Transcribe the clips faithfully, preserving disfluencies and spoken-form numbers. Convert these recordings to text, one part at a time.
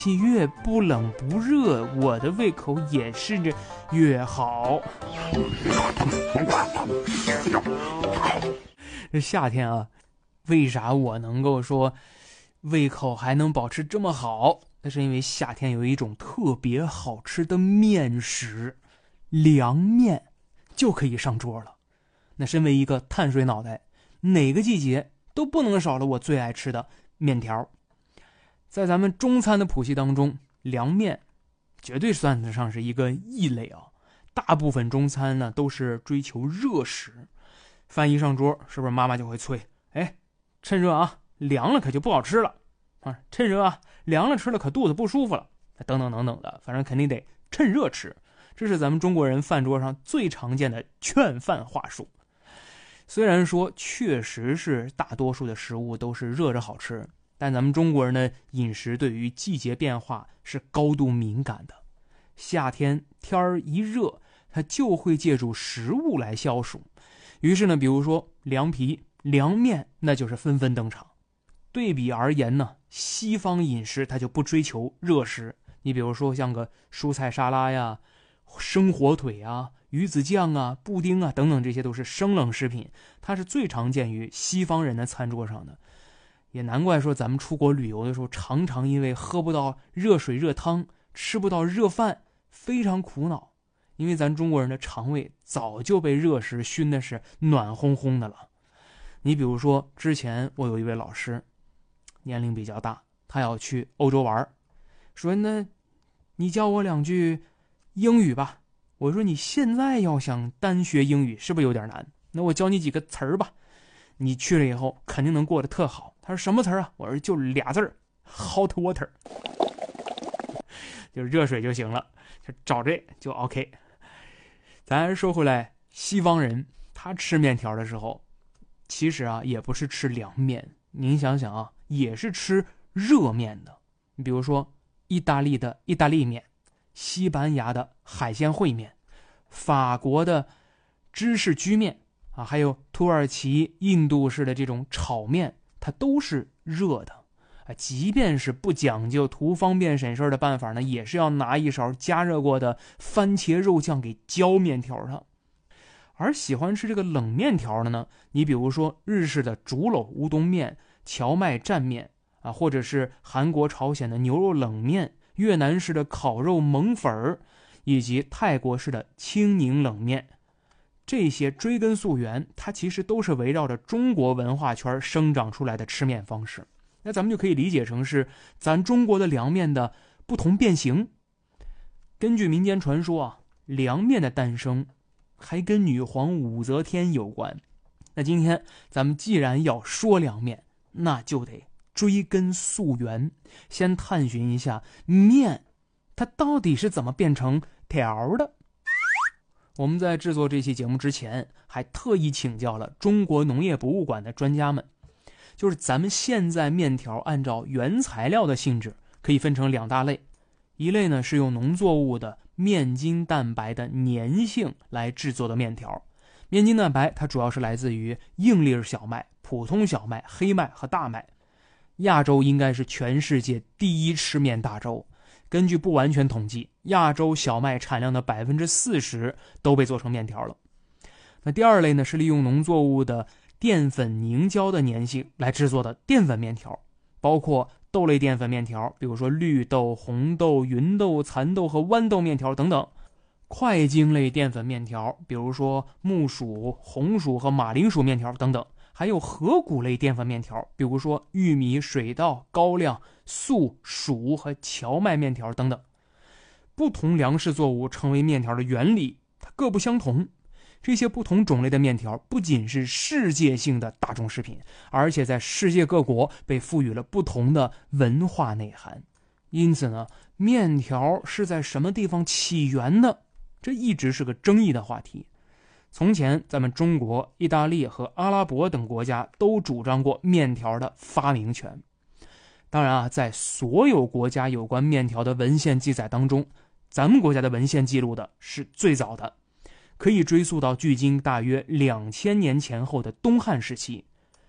越不冷不热，我的胃口也是越好。这夏天啊，为啥我能够说胃口还能保持这么好？那是因为夏天有一种特别好吃的面食，凉面就可以上桌了。那身为一个碳水脑袋，哪个季节都不能少了我最爱吃的面条。在咱们中餐的谱系当中，凉面绝对算得上是一个异类啊。大部分中餐呢都是追求热食，饭一上桌，是不是妈妈就会催，哎，趁热啊，凉了可就不好吃了啊，趁热啊，凉了吃了可肚子不舒服了，等等等等的，反正肯定得趁热吃。这是咱们中国人饭桌上最常见的劝饭话术。虽然说确实是大多数的食物都是热着好吃，但咱们中国人的饮食对于季节变化是高度敏感的。夏天天儿一热，它就会借助食物来消暑。于是呢，比如说凉皮、凉面，那就是纷纷登场。对比而言呢，西方饮食它就不追求热食。你比如说像个蔬菜沙拉呀、生火腿啊、鱼子酱啊、布丁啊等等，这些都是生冷食品，它是最常见于西方人的餐桌上的。也难怪说咱们出国旅游的时候，常常因为喝不到热水热汤，吃不到热饭，非常苦恼。因为咱中国人的肠胃早就被热食熏的是暖烘烘的了。你比如说之前我有一位老师，年龄比较大，他要去欧洲玩，说那你教我两句英语吧。我说你现在要想单学英语是不是有点难？那我教你几个词儿吧，你去了以后肯定能过得特好。他说什么词儿啊？我说就俩字儿 hot water， 就是热水就行了，就找这就 OK。 咱说回来，西方人他吃面条的时候，其实啊也不是吃凉面，您想想啊，也是吃热面的。你比如说意大利的意大利面，西班牙的海鲜烩面，法国的芝士居面啊，还有土耳其印度式的这种炒面，它都是热的。即便是不讲究图方便省事的办法呢，也是要拿一勺加热过的番茄肉酱给浇面条上。而喜欢吃这个冷面条的呢，你比如说日式的竹篓乌冬面、荞麦蘸面啊，或者是韩国朝鲜的牛肉冷面、越南式的烤肉蒙粉儿，以及泰国式的青柠冷面。这些追根溯源，它其实都是围绕着中国文化圈生长出来的吃面方式。那咱们就可以理解成是咱中国的凉面的不同变形。根据民间传说啊，凉面的诞生还跟女皇武则天有关。那今天咱们既然要说凉面，那就得追根溯源，先探寻一下面它到底是怎么变成条的。我们在制作这期节目之前，还特意请教了中国农业博物馆的专家们，就是咱们现在面条按照原材料的性质可以分成两大类。一类呢是用农作物的面筋蛋白的粘性来制作的面条。面筋蛋白它主要是来自于硬粒小麦、普通小麦、黑麦和大麦。亚洲应该是全世界第一吃面大洲，根据不完全统计，亚洲小麦产量的 百分之四十 都被做成面条了。那第二类呢是利用农作物的淀粉凝胶的粘性来制作的淀粉面条，包括豆类淀粉面条，比如说绿豆、红豆、芸豆、蚕豆和豌豆面条等等；块茎类淀粉面条，比如说木薯、红薯和马铃薯面条等等；还有核谷类淀粉面条，比如说玉米、水稻、高粱、粟、黍和荞麦面条等等。不同粮食作物成为面条的原理它各不相同。这些不同种类的面条不仅是世界性的大众食品，而且在世界各国被赋予了不同的文化内涵。因此呢，面条是在什么地方起源的，这一直是个争议的话题。从前咱们中国、意大利和阿拉伯等国家都主张过面条的发明权。当然啊，在所有国家有关面条的文献记载当中，咱们国家的文献记录的是最早的，可以追溯到距今大约两千年前后的东汉时期。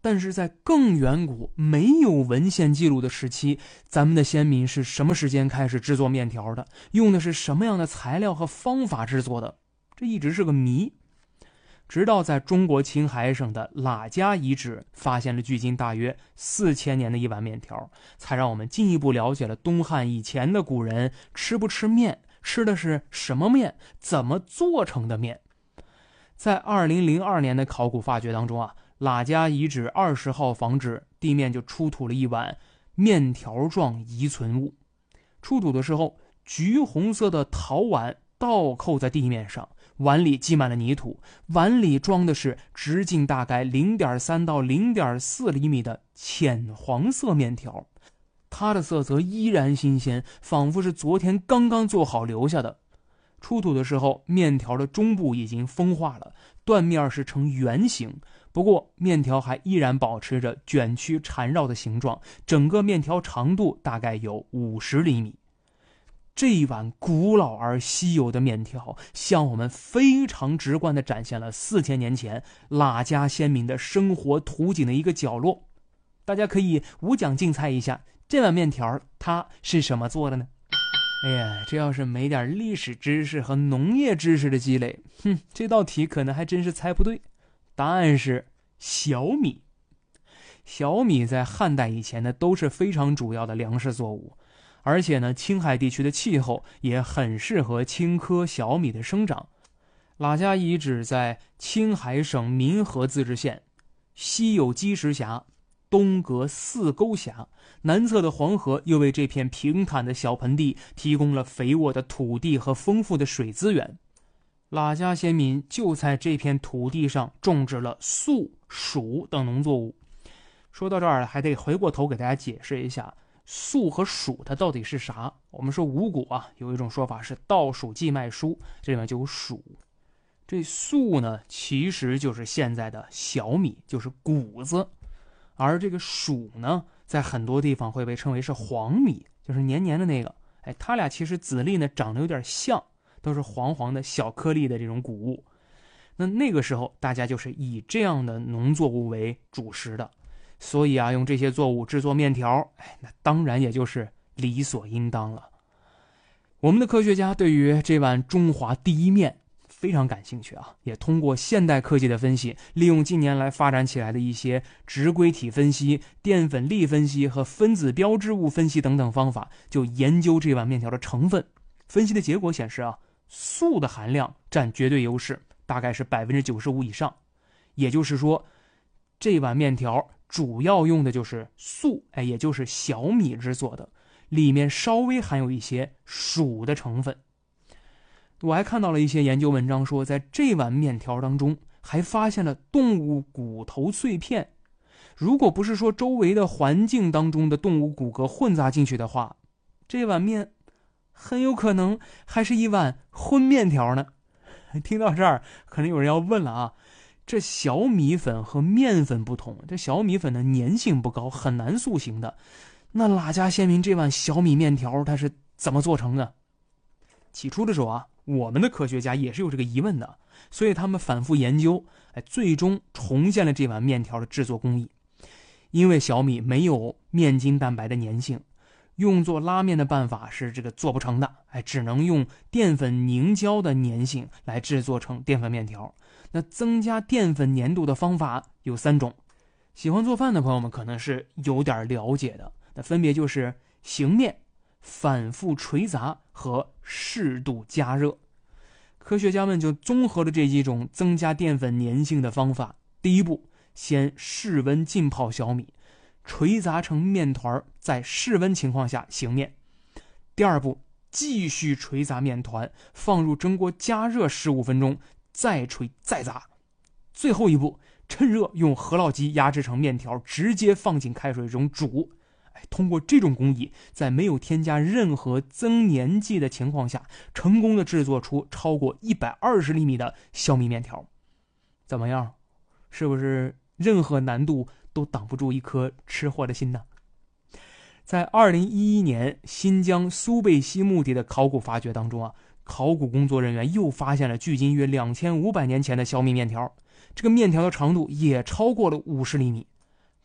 但是在更远古没有文献记录的时期，咱们的先民是什么时间开始制作面条的？用的是什么样的材料和方法制作的？这一直是个谜。直到在中国青海省的喇家遗址发现了距今大约四千年的一碗面条，才让我们进一步了解了东汉以前的古人吃不吃面，吃的是什么面，怎么做成的面。在二零零二年的考古发掘当中啊，喇家遗址二十号房址地面就出土了一碗面条状遗存物。出土的时候，橘红色的陶碗倒扣在地面上，碗里积满了泥土，碗里装的是直径大概 零点三 到 零点四 厘米的浅黄色面条，它的色泽依然新鲜，仿佛是昨天刚刚做好留下的。出土的时候，面条的中部已经风化了，断面是呈圆形，不过面条还依然保持着卷曲缠绕的形状，整个面条长度大概有五十厘米。这一碗古老而稀有的面条，向我们非常直观地展现了四千年前喇家先民的生活图景的一个角落。大家可以无奖竞猜一下，这碗面条它是什么做的呢？哎呀，这要是没点历史知识和农业知识的积累，哼，这道题可能还真是猜不对。答案是小米。小米在汉代以前呢，都是非常主要的粮食作物，而且呢，青海地区的气候也很适合青稞小米的生长。喇家遗址在青海省民和自治县，西有积石峡，东隔四沟峡，南侧的黄河又为这片平坦的小盆地提供了肥沃的土地和丰富的水资源。喇家先民就在这片土地上种植了粟、黍等农作物。说到这儿，还得回过头给大家解释一下，粟和黍它到底是啥？我们说五谷啊，有一种说法是稻黍稷麦菽，这里面就有黍。这粟呢，其实就是现在的小米，就是谷子。而这个黍呢，在很多地方会被称为是黄米，就是黏黏的那个。哎，它俩其实籽粒呢长得有点像，都是黄黄的小颗粒的这种谷物。那那个时候大家就是以这样的农作物为主食的，所以啊，用这些作物制作面条，哎，那当然也就是理所应当了。我们的科学家对于这碗中华第一面非常感兴趣啊，也通过现代科技的分析，利用近年来发展起来的一些质规体分析、淀粉粒分析和分子标志物分析等等方法，就研究这碗面条的成分。分析的结果显示啊，粟的含量占绝对优势，大概是 百分之九十五 以上。也就是说，这碗面条主要用的就是粟，哎，也就是小米制作的，里面稍微含有一些黍的成分。我还看到了一些研究文章说，在这碗面条当中还发现了动物骨头碎片。如果不是说周围的环境当中的动物骨骼混杂进去的话，这碗面很有可能还是一碗荤面条呢。听到这儿，可能有人要问了啊，这小米粉和面粉不同，这小米粉的粘性不高，很难塑形的。那喇家先民这碗小米面条它是怎么做成的？起初的时候啊，我们的科学家也是有这个疑问的，所以他们反复研究，哎，最终重现了这碗面条的制作工艺。因为小米没有面筋蛋白的粘性，用作拉面的办法是这个做不成的，哎，只能用淀粉凝胶的粘性来制作成淀粉面条。那增加淀粉粘度的方法有三种，喜欢做饭的朋友们可能是有点了解的，那分别就是醒面、反复捶砸和适度加热。科学家们就综合了这几种增加淀粉粘性的方法。第一步，先室温浸泡小米，捶砸成面团，在室温情况下醒面。第二步，继续捶砸面团，放入蒸锅加热十五分钟，再捶再砸。最后一步，趁热用饸饹机压制成面条，直接放进开水中煮。通过这种工艺，在没有添加任何增粘剂的情况下，成功的制作出超过一百二十厘米的小米面条。怎么样？是不是任何难度都挡不住一颗吃货的心呢？在二零一一年新疆苏贝西墓地的考古发掘当中啊，考古工作人员又发现了距今约两千五百年前的小米面条，这个面条的长度也超过了五十厘米。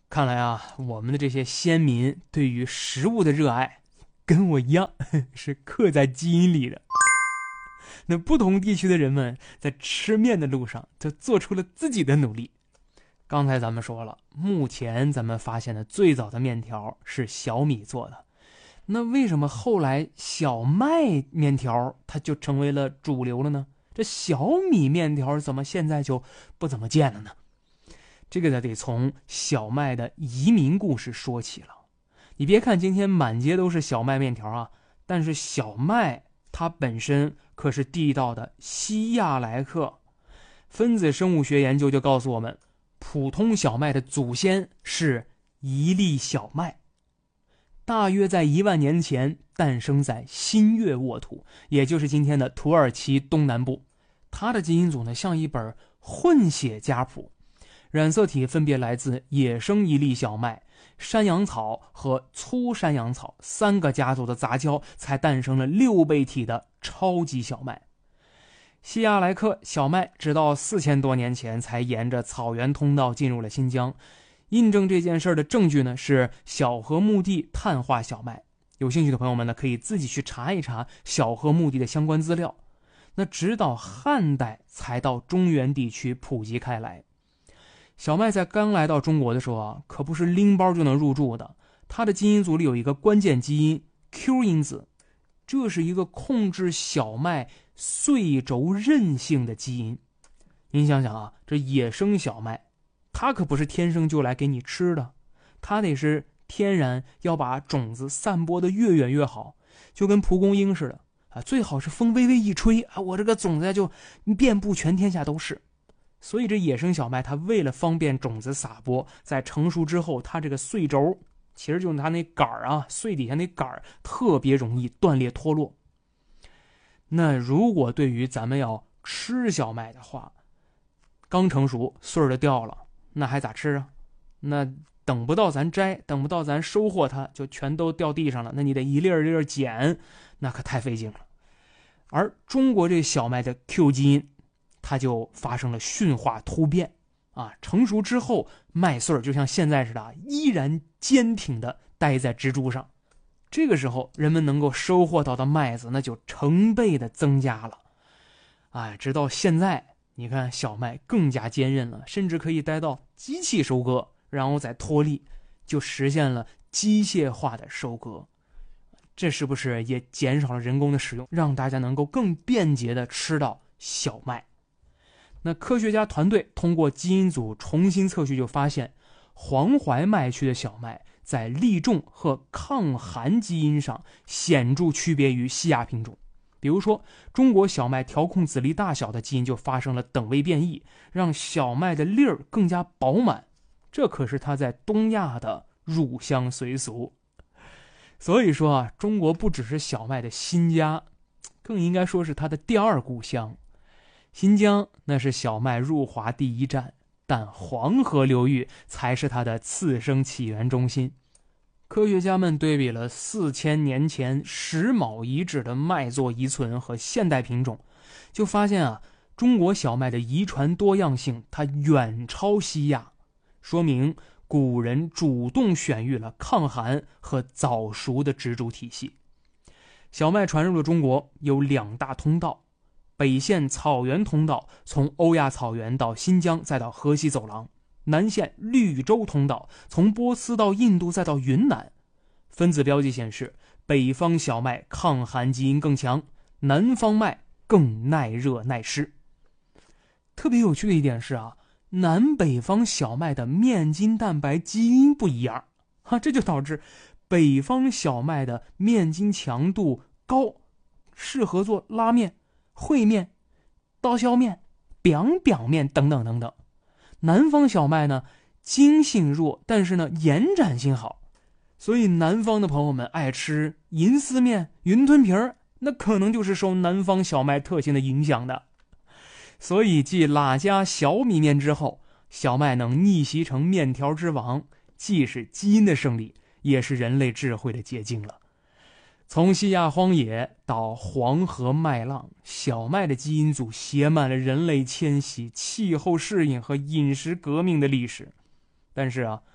看来啊，我们的这些先民对于食物的热爱跟我一样，是刻在基因里的。那不同地区的人们在吃面的路上就做出了自己的努力。刚才咱们说了，目前咱们发现的最早的面条是小米做的，那为什么后来小麦面条它就成为了主流了呢？这小米面条怎么现在就不怎么见了呢？这个得从小麦的移民故事说起了。你别看今天满街都是小麦面条啊，但是小麦它本身可是地道的西亚来客。分子生物学研究就告诉我们，普通小麦的祖先是一粒小麦，大约在一万年前诞生在新月沃土，也就是今天的土耳其东南部。它的基因组呢，像一本混血家谱，染色体分别来自野生一粒小麦、山羊草和粗山羊草三个家族的杂交，才诞生了六倍体的超级小麦。西亚来克小麦直到四千多年前才沿着草原通道进入了新疆。印证这件事的证据呢，是小河墓地碳化小麦。有兴趣的朋友们呢，可以自己去查一查小河墓地的相关资料。那直到汉代才到中原地区普及开来。小麦在刚来到中国的时候啊，可不是拎包就能入住的，它的基因组里有一个关键基因 Q 因子，这是一个控制小麦穗轴韧性的基因。您想想啊，这野生小麦它可不是天生就来给你吃的，它得是天然要把种子散播的越远越好，就跟蒲公英似的啊，最好是风微微一吹啊，我这个种子就遍布全天下都是。所以这野生小麦它为了方便种子撒播，在成熟之后，它这个穗轴其实就是它那杆儿啊，穗底下那杆儿特别容易断裂脱落。那如果对于咱们要吃小麦的话，刚成熟穗儿就掉了，那还咋吃啊？那等不到咱摘，等不到咱收获它，就全都掉地上了，那你得一粒儿一粒儿捡，那可太费劲了。而中国这小麦的 Q 基因，它就发生了驯化突变啊！成熟之后，麦穗就像现在似的，依然坚挺地待在植株上。这个时候，人们能够收获到的麦子，那就成倍的增加了。哎，直到现在，你看小麦更加坚韧了，甚至可以待到机器收割，然后再脱粒，就实现了机械化的收割。这是不是也减少了人工的使用，让大家能够更便捷地吃到小麦？那科学家团队通过基因组重新测序，就发现黄淮麦区的小麦在粒重和抗寒基因上显著区别于西亚品种。比如说，中国小麦调控籽粒大小的基因就发生了等位变异，让小麦的粒儿更加饱满，这可是它在东亚的入乡随俗。所以说啊，中国不只是小麦的新家，更应该说是它的第二故乡。新疆那是小麦入华第一站，但黄河流域才是它的次生起源中心。科学家们对比了四千年前石峁遗址的麦作遗存和现代品种，就发现啊，中国小麦的遗传多样性它远超西亚，说明古人主动选育了抗寒和早熟的植株体系。小麦传入了中国有两大通道，北线草原通道从欧亚草原到新疆再到河西走廊，南线绿洲通道从波斯到印度再到云南。分子标记显示，北方小麦抗寒基因更强，南方麦更耐热耐湿。特别有趣的一点是啊，南北方小麦的面筋蛋白基因不一样啊，这就导致北方小麦的面筋强度高，适合做拉面、烩面、刀削面、biang biang面等等等等。南方小麦呢，筋性弱，但是呢延展性好，所以南方的朋友们爱吃银丝面、云吞皮儿，那可能就是受南方小麦特性的影响的。所以继喇家小米面之后，小麦能逆袭成面条之王，既是基因的胜利，也是人类智慧的结晶了。从西亚荒野到黄河麦浪，小麦的基因组写满了人类迁徙、气候适应和饮食革命的历史。但是啊，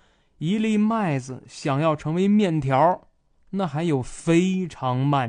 一粒麦子想要成为面条，那还有非常漫